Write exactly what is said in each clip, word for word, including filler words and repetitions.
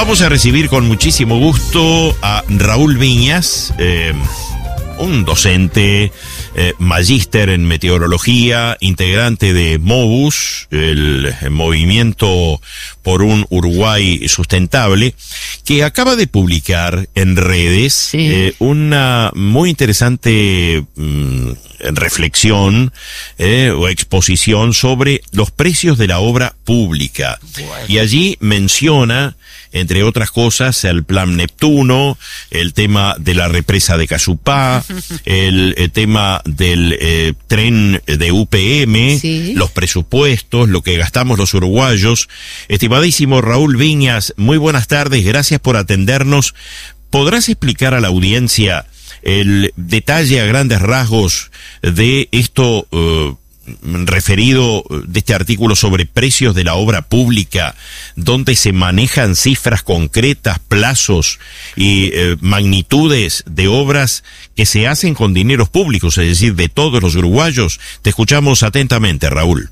Vamos a recibir con muchísimo gusto a Raúl Viñas, eh, un docente, eh, magíster en meteorología, integrante de MOVUS, el, el Movimiento por un Uruguay Sustentable, que acaba de publicar en redes sí. eh, una muy interesante mmm, reflexión eh, o exposición sobre los precios de la obra pública. Bueno. Y allí menciona, entre otras cosas, el Plan Neptuno, el tema de la represa de Casupá, el, el tema del eh, tren de U P M, ¿sí? Los presupuestos, lo que gastamos los uruguayos. Estimadísimo Raúl Viñas, muy buenas tardes, gracias por atendernos. ¿Podrás explicar a la audiencia el detalle a grandes rasgos de esto uh, referido de este artículo sobre precios de la obra pública, donde se manejan cifras concretas, plazos y eh, magnitudes de obras que se hacen con dineros públicos, es decir, de todos los uruguayos? Te escuchamos atentamente, Raúl.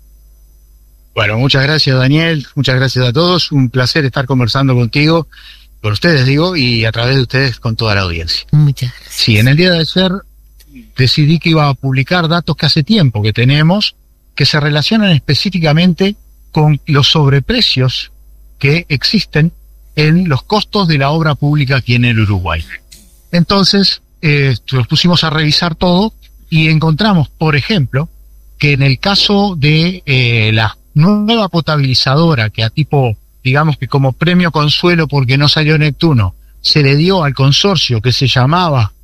Bueno, muchas gracias, Daniel, muchas gracias a todos, un placer estar conversando contigo, con ustedes digo, y a través de ustedes con toda la audiencia. Muchas gracias. Sí, en el día de ayer decidí que iba a publicar datos que hace tiempo que tenemos, que se relacionan específicamente con los sobreprecios que existen en los costos de la obra pública aquí en el Uruguay. Entonces, eh, los pusimos a revisar todo y encontramos, por ejemplo, que en el caso de eh, la nueva potabilizadora, que a tipo, digamos que como premio consuelo porque no salió Neptuno, se le dio al consorcio que se llamaba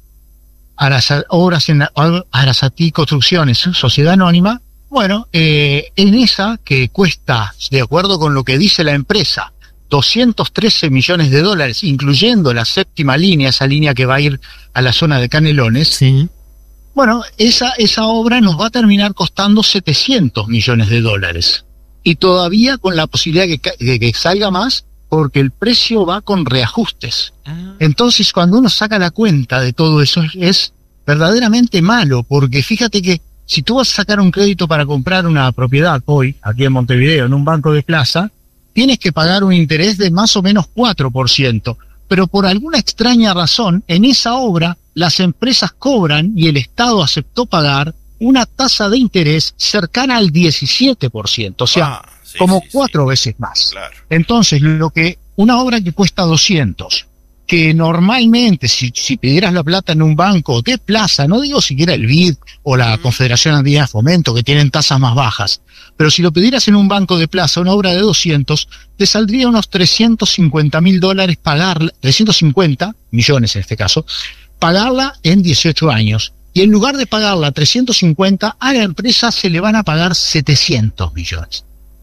Arasa, Obras en Arasatí Construcciones, Sociedad Anónima. Bueno, eh, en esa que cuesta, de acuerdo con lo que dice la empresa, doscientos trece millones de dólares, incluyendo la séptima línea, esa línea que va a ir a la zona de Canelones. Sí. Bueno, esa, esa obra nos va a terminar costando setecientos millones de dólares. Y todavía con la posibilidad de que, de que salga más, porque el precio va con reajustes. Ah. Entonces, cuando uno saca la cuenta de todo eso, es verdaderamente malo, porque fíjate que si tú vas a sacar un crédito para comprar una propiedad hoy, aquí en Montevideo, en un banco de plaza, tienes que pagar un interés de más o menos cuatro por ciento. Pero por alguna extraña razón, en esa obra, las empresas cobran, y el Estado aceptó pagar, una tasa de interés cercana al diecisiete por ciento, o sea, ah, sí, como sí, cuatro sí. veces más. Claro. Entonces, lo que una obra que cuesta doscientos, que normalmente, si, si pidieras la plata en un banco de plaza, no digo siquiera el B I D o la mm. Confederación Andina de Fomento, que tienen tasas más bajas, pero si lo pidieras en un banco de plaza, una obra de doscientos, te saldría unos trescientos cincuenta mil dólares pagarla, trescientos cincuenta millones en este caso, pagarla en dieciocho años. Y en lugar de pagarla trescientos cincuenta, a la empresa se le van a pagar setecientos millones.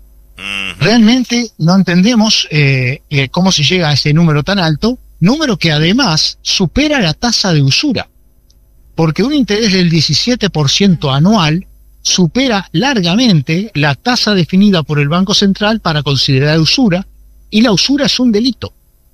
Realmente no entendemos eh, eh, cómo se llega a ese número tan alto, número que además supera la tasa de usura, porque un interés del diecisiete por ciento anual supera largamente la tasa definida por el Banco Central para considerar usura, y la usura es un delito.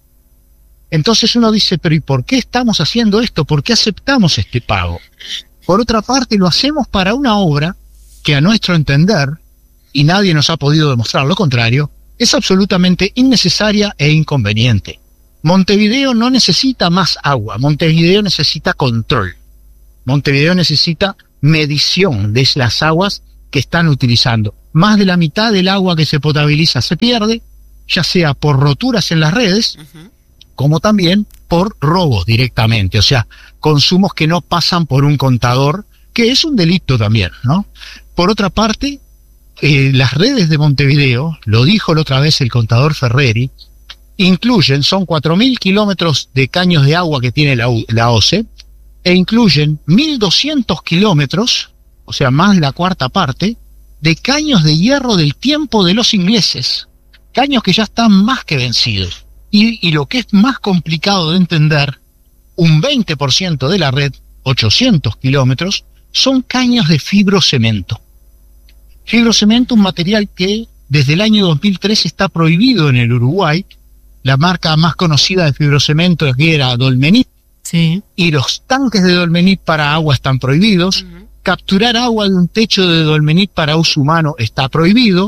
Entonces uno dice, pero ¿y por qué estamos haciendo esto? ¿Por qué aceptamos este pago? Por otra parte, lo hacemos para una obra que a nuestro entender, y nadie nos ha podido demostrar lo contrario, es absolutamente innecesaria e inconveniente. Montevideo no necesita más agua, Montevideo necesita control. Montevideo necesita medición de las aguas que están utilizando. Más de la mitad del agua que se potabiliza se pierde, ya sea por roturas en las redes, uh-huh. como también por robos directamente, o sea, consumos que no pasan por un contador, que es un delito también, ¿no? Por otra parte, eh, las redes de Montevideo, lo dijo la otra vez el contador Ferreri, incluyen, son cuatro mil kilómetros de caños de agua que tiene la, la O C E, e incluyen mil doscientos kilómetros, o sea, más de la cuarta parte, de caños de hierro del tiempo de los ingleses, caños que ya están más que vencidos. Y, y lo que es más complicado de entender, un veinte por ciento de la red, ochocientos kilómetros, son caños de fibrocemento. Fibrocemento, un material que desde el año dos mil tres está prohibido en el Uruguay. La marca más conocida de fibrocemento aquí era Dolmenit. Sí. Y los tanques de Dolmenit para agua están prohibidos. Uh-huh. Capturar agua de un techo de Dolmenit para uso humano está prohibido.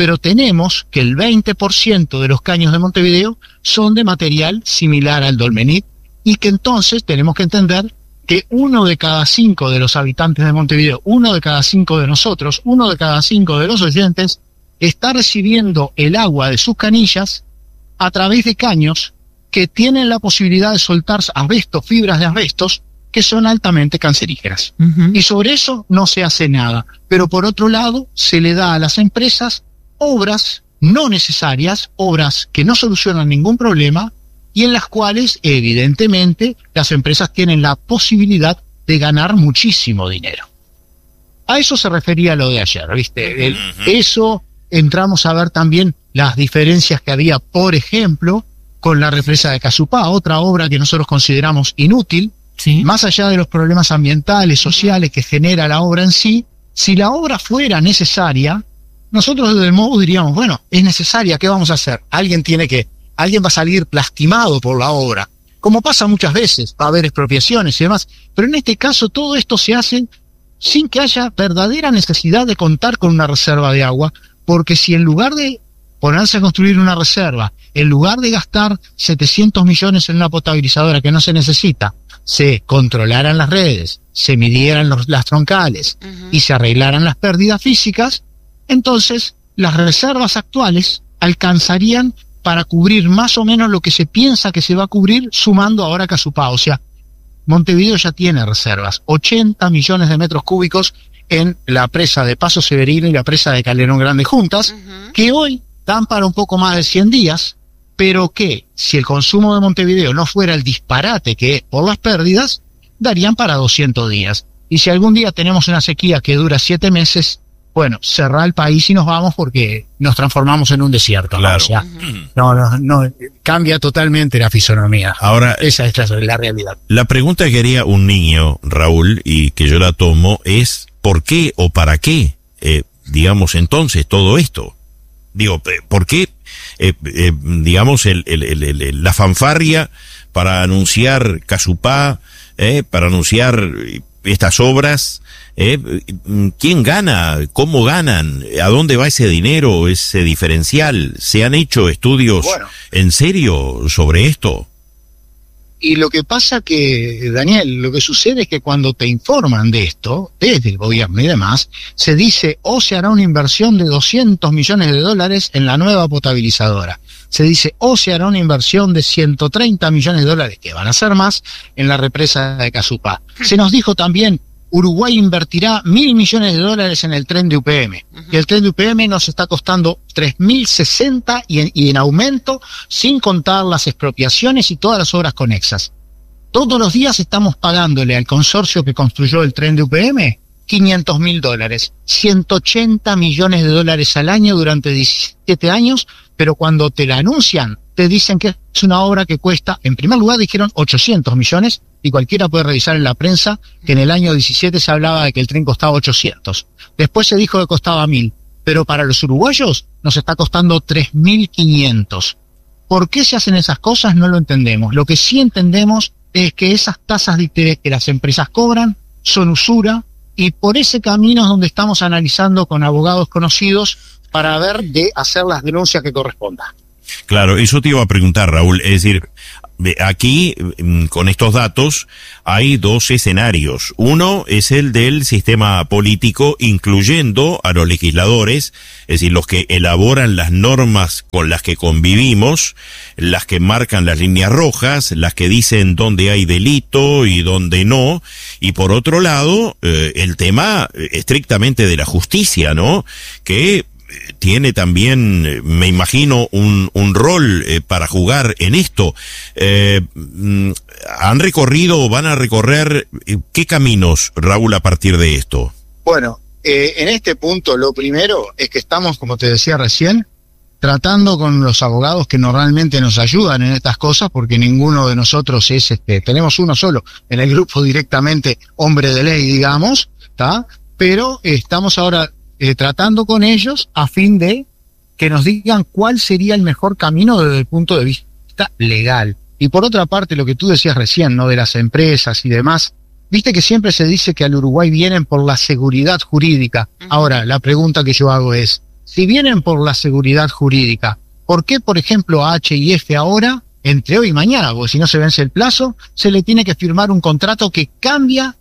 pero tenemos que el veinte por ciento de los caños de Montevideo son de material similar al dolmenit, y que entonces tenemos que entender que uno de cada cinco de los habitantes de Montevideo, uno de cada cinco de nosotros, uno de cada cinco de los oyentes, está recibiendo el agua de sus canillas a través de caños que tienen la posibilidad de soltar asbestos, fibras de asbestos, que son altamente cancerígenas. Uh-huh. Y sobre eso no se hace nada. Pero por otro lado, se le da a las empresas obras no necesarias, obras que no solucionan ningún problema, y en las cuales, evidentemente, las empresas tienen la posibilidad de ganar muchísimo dinero. A eso se refería lo de ayer, ¿viste? El, eso, entramos a ver también las diferencias que había, por ejemplo, con la represa de Casupá, otra obra que nosotros consideramos inútil, ¿sí? Más allá de los problemas ambientales, sociales que genera la obra en sí. Si la obra fuera necesaria, nosotros desde el M O U diríamos, bueno, es necesaria, ¿qué vamos a hacer? Alguien tiene que... Alguien va a salir lastimado por la obra, como pasa muchas veces, va a haber expropiaciones y demás, pero en este caso todo esto se hace sin que haya verdadera necesidad de contar con una reserva de agua, porque si en lugar de ponerse a construir una reserva, en lugar de gastar setecientos millones en una potabilizadora que no se necesita, se controlaran las redes, se midieran los, las troncales uh-huh. y se arreglaran las pérdidas físicas, entonces las reservas actuales alcanzarían para cubrir más o menos lo que se piensa que se va a cubrir, sumando ahora Casupá. O sea, Montevideo ya tiene reservas, ochenta millones de metros cúbicos en la presa de Paso Severino y la presa de Calderón Grande juntas, uh-huh. que hoy dan para un poco más de cien días, pero que si el consumo de Montevideo no fuera el disparate que es por las pérdidas, darían para doscientos días. Y si algún día tenemos una sequía que dura siete meses, bueno, cerrar el país y nos vamos porque nos transformamos en un desierto. Claro. ¿no? O sea, no, no, no, cambia totalmente la fisonomía. Ahora, esa es la, la realidad. La pregunta que haría un niño, Raúl, y que yo la tomo, es ¿por qué o para qué, eh, digamos, entonces todo esto? Digo, ¿por qué, eh, eh, digamos, el, el, el, el, la fanfarria para anunciar Casupá, eh, para anunciar estas obras? Eh, ¿Quién gana? ¿Cómo ganan? ¿A dónde va ese dinero, ese diferencial? ¿Se han hecho estudios bueno, en serio sobre esto? Y lo que pasa que, Daniel, lo que sucede es que cuando te informan de esto, desde el gobierno y demás, se dice, o se hará una inversión de doscientos millones de dólares en la nueva potabilizadora. Se dice, o se hará una inversión de ciento treinta millones de dólares, que van a ser más, en la represa de Casupá. Se nos dijo también, Uruguay invertirá mil millones de dólares en el tren de U P M. Uh-huh. Y el tren de U P M nos está costando tres mil sesenta y en, y en aumento, sin contar las expropiaciones y todas las obras conexas. Todos los días estamos pagándole al consorcio que construyó el tren de U P M quinientos mil dólares, ciento ochenta millones de dólares al año durante diecisiete años, pero cuando te la anuncian, te dicen que es una obra que cuesta, en primer lugar dijeron ochocientos millones, y cualquiera puede revisar en la prensa que en el año diecisiete se hablaba de que el tren costaba ochocientos. Después se dijo que costaba mil, pero para los uruguayos nos está costando tres mil quinientos. ¿Por qué se hacen esas cosas? No lo entendemos. Lo que sí entendemos es que esas tasas de interés que las empresas cobran son usura, y por ese camino es donde estamos analizando con abogados conocidos para ver de hacer las denuncias que correspondan. Claro, eso te iba a preguntar, Raúl, es decir, aquí, con estos datos, hay dos escenarios. Uno es el del sistema político, incluyendo a los legisladores, es decir, los que elaboran las normas con las que convivimos, las que marcan las líneas rojas, las que dicen dónde hay delito y dónde no, y por otro lado, eh, el tema estrictamente de la justicia, ¿no?, que tiene también, me imagino, un, un rol eh, para jugar en esto. Eh, ¿Han recorrido o van a recorrer eh, qué caminos, Raúl, a partir de esto? Bueno, eh, en este punto lo primero es que estamos, como te decía recién, tratando con los abogados que normalmente nos ayudan en estas cosas, porque ninguno de nosotros es, este, tenemos uno solo en el grupo directamente hombre de ley, digamos, ¿tá? Pero eh, estamos ahora Eh, tratando con ellos a fin de que nos digan cuál sería el mejor camino desde el punto de vista legal. Y por otra parte, lo que tú decías recién, ¿no?, de las empresas y demás, viste que siempre se dice que al Uruguay vienen por la seguridad jurídica. Uh-huh. Ahora, la pregunta que yo hago es, si vienen por la seguridad jurídica, ¿por qué, por ejemplo, a H y F ahora, entre hoy y mañana, porque si no se vence el plazo, se le tiene que firmar un contrato que cambia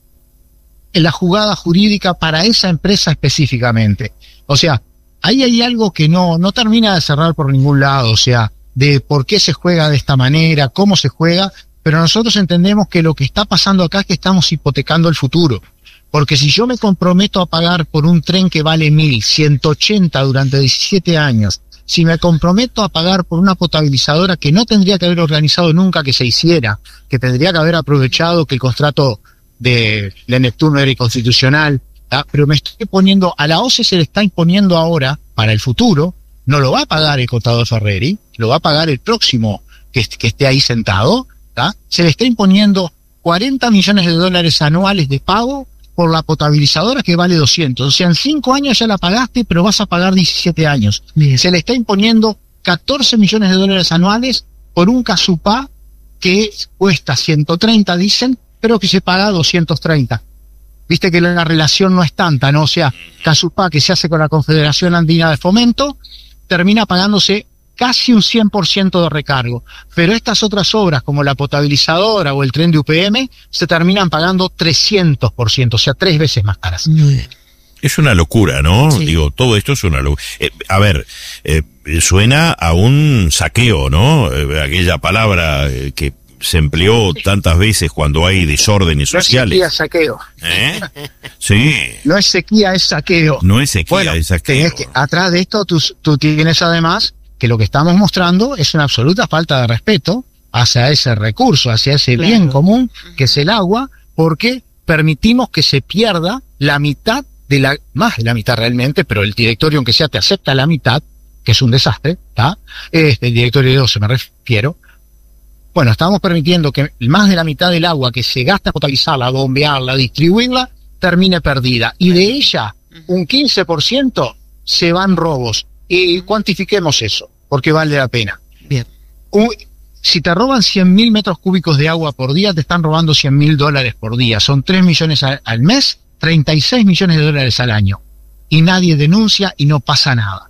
la jugada jurídica para esa empresa específicamente? O sea, ahí hay algo que no, no termina de cerrar por ningún lado, o sea, de por qué se juega de esta manera, cómo se juega, pero nosotros entendemos que lo que está pasando acá es que estamos hipotecando el futuro. Porque si yo me comprometo a pagar por un tren que vale mil, ciento ochenta durante diecisiete años, si me comprometo a pagar por una potabilizadora que no tendría que haber organizado nunca que se hiciera, que tendría que haber aprovechado que el contrato de, de Neptuno era inconstitucional, ¿tá? Pero me estoy poniendo, a la O C E se le está imponiendo ahora, para el futuro, no lo va a pagar el contador Ferreri, lo va a pagar el próximo que, que esté ahí sentado, ¿tá? Se le está imponiendo cuarenta millones de dólares anuales de pago por la potabilizadora que vale doscientos. O sea, en cinco años ya la pagaste, pero vas a pagar diecisiete años. Bien. Se le está imponiendo catorce millones de dólares anuales por un Casupá que cuesta ciento treinta, dicen, pero que se paga doscientos treinta. Viste que la relación no es tanta, ¿no? O sea, Casupá, que se hace con la Confederación Andina de Fomento, termina pagándose casi un cien por ciento de recargo. Pero estas otras obras, como la potabilizadora o el tren de U P M, se terminan pagando trescientos por ciento, o sea, tres veces más caras. Muy bien. Es una locura, ¿no? Sí. Digo, todo esto es una locura. Eh, a ver, eh, suena a un saqueo, ¿no? Eh, aquella palabra eh, que se empleó tantas veces cuando hay desórdenes sociales. No es sequía, saqueo. ¿Eh? Sí. No es sequía, es saqueo. No es sequía, bueno, es saqueo. Que, atrás de esto tú, tú tienes además que lo que estamos mostrando es una absoluta falta de respeto hacia ese recurso, hacia ese claro. bien común que es el agua, porque permitimos que se pierda la mitad de la, más de la mitad realmente, pero el directorio, aunque sea, te acepta la mitad, que es un desastre, ¿está? Este, el directorio de doce me refiero. Bueno, estamos permitiendo que más de la mitad del agua que se gasta potabilizarla, bombearla, distribuirla, termine perdida. Y de ella, un quince por ciento se van robos. Y cuantifiquemos eso, porque vale la pena. Bien. Un, si te roban cien mil metros cúbicos de agua por día, te están robando cien mil dólares por día. Son tres millones al, al mes, treinta y seis millones de dólares al año. Y nadie denuncia y no pasa nada.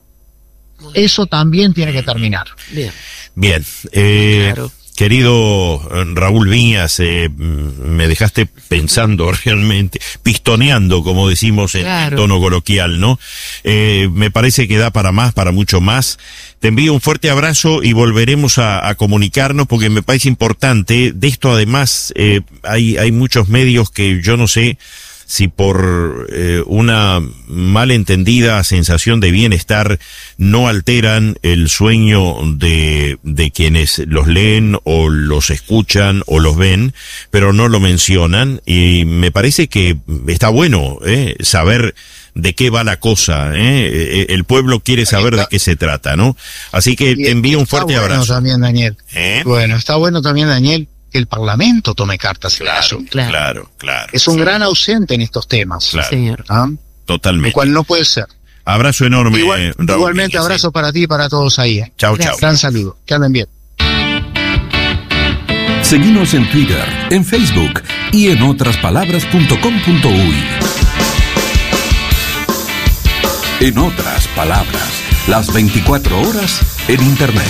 Eso también tiene que terminar. Bien. Bien. Eh, claro. Querido Raúl Viñas, eh, me dejaste pensando realmente, pistoneando, como decimos en claro. tono coloquial, ¿no? Eh, me parece que da para más, para mucho más. Te envío un fuerte abrazo y volveremos a, a comunicarnos porque me parece importante. De esto además eh, hay, hay muchos medios que yo no sé si por eh, una malentendida sensación de bienestar no alteran el sueño de, de quienes los leen o los escuchan o los ven, pero no lo mencionan, y me parece que está bueno eh, saber de qué va la cosa, ¿eh? El pueblo quiere saber de qué se trata, ¿no? Así que te envío un fuerte bueno abrazo. También, Daniel. ¿Eh? Bueno, está bueno también, Daniel, que el Parlamento tome cartas en el Claro, asunto. claro, claro, claro. Es un sí. gran ausente en estos temas. Claro. Señor. ¿Ah? Totalmente. Lo cual no puede ser. Abrazo enorme, Igual, Raúl igualmente, Viñas, abrazo ¿eh? para ti y para todos ahí. ¿eh? Chau, chau. Gran saludo. Que anden bien. Seguinos en Twitter, en Facebook y en otras palabras punto com punto uy. En otras palabras, las veinticuatro horas en Internet.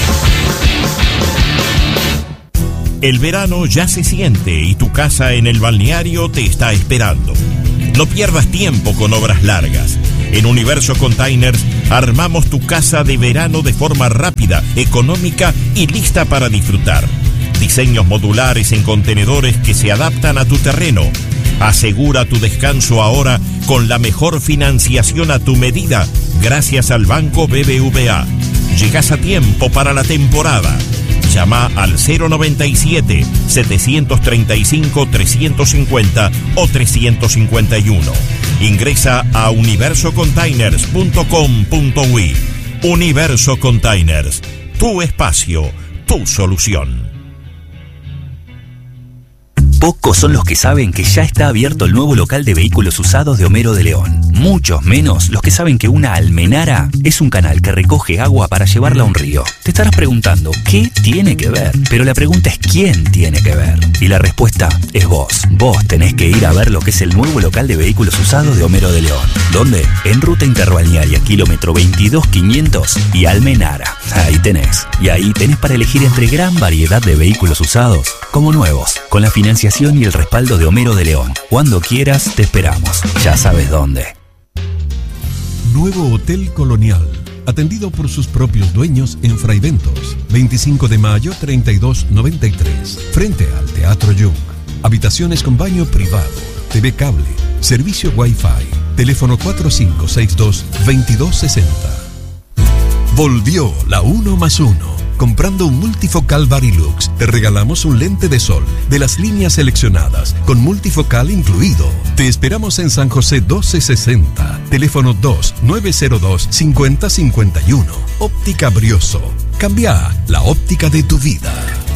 El verano ya se siente y tu casa en el balneario te está esperando. No pierdas tiempo con obras largas. En Universo Containers armamos tu casa de verano de forma rápida, económica y lista para disfrutar. Diseños modulares en contenedores que se adaptan a tu terreno. Asegura tu descanso ahora con la mejor financiación a tu medida gracias al Banco B B V A. Llegás a tiempo para la temporada. Llama al cero noventa y siete, setecientos treinta y cinco, trescientos cincuenta o trescientos cincuenta y uno. Ingresa a universo containers punto com punto uy. Universo Containers, tu espacio, tu solución. Pocos son los que saben que ya está abierto el nuevo local de vehículos usados de Homero de León. Muchos menos los que saben que una almenara es un canal que recoge agua para llevarla a un río. Te estarás preguntando, ¿qué tiene que ver? Pero la pregunta es ¿quién tiene que ver? Y la respuesta es vos. Vos tenés que ir a ver lo que es el nuevo local de vehículos usados de Homero de León. ¿Dónde? En Ruta Interbalnearia, kilómetro veintidós quinientos y Almenara. Ahí tenés. Y ahí tenés para elegir entre gran variedad de vehículos usados como nuevos, con la financiación y el respaldo de Homero de León. Cuando quieras, te esperamos. Ya sabes dónde. Nuevo Hotel Colonial, atendido por sus propios dueños en Fraiventos, veinticinco de mayo treinta y dos noventa y tres, frente al Teatro Jung. Habitaciones con baño privado, T V cable, servicio Wi-Fi, teléfono cuatro cinco seis dos, veintidós sesenta. Volvió la uno más uno. Comprando un multifocal Varilux, te regalamos un lente de sol de las líneas seleccionadas, con multifocal incluido. Te esperamos en San José doce sesenta, teléfono dos nueve cero dos, cinco cero cinco uno. Óptica Brioso. Cambia la óptica de tu vida.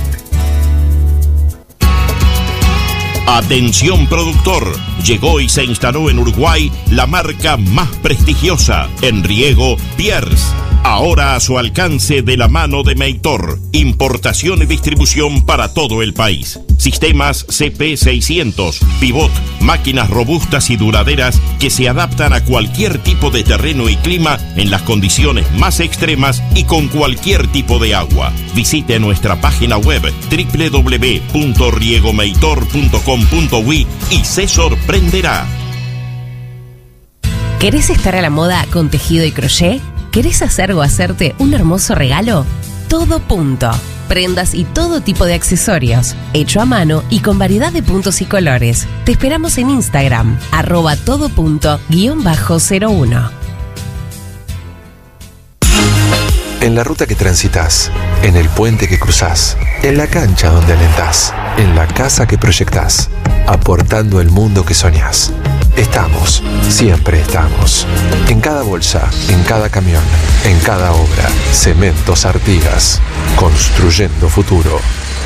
Atención productor, llegó y se instaló en Uruguay la marca más prestigiosa en riego, Pierce. Ahora a su alcance de la mano de Meitor. Importación y distribución para todo el país. Sistemas C P seiscientos, pivot, máquinas robustas y duraderas que se adaptan a cualquier tipo de terreno y clima en las condiciones más extremas y con cualquier tipo de agua. Visite nuestra página web doble u doble u doble u punto riegomeitor punto com punto uy y se sorprenderá. ¿Querés estar a la moda con tejido y crochet? ¿Querés hacer o hacerte un hermoso regalo? Todo Punto. Prendas y todo tipo de accesorios, hecho a mano y con variedad de puntos y colores. Te esperamos en Instagram, arroba todo punto guión bajo cero uno. En la ruta que transitas, en el puente que cruzás, en la cancha donde alentás, en la casa que proyectás, aportando el mundo que soñás. Estamos, siempre estamos. En cada bolsa, en cada camión, en cada obra. Cementos Artigas. Construyendo futuro.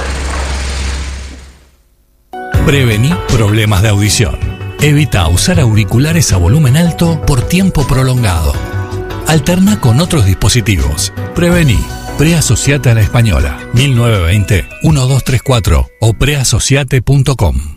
Prevení problemas de audición. Evita usar auriculares a volumen alto por tiempo prolongado. Alterna con otros dispositivos. Prevení. Preasociate a la Española. mil novecientos veinte, uno dos tres cuatro o preasociate punto com.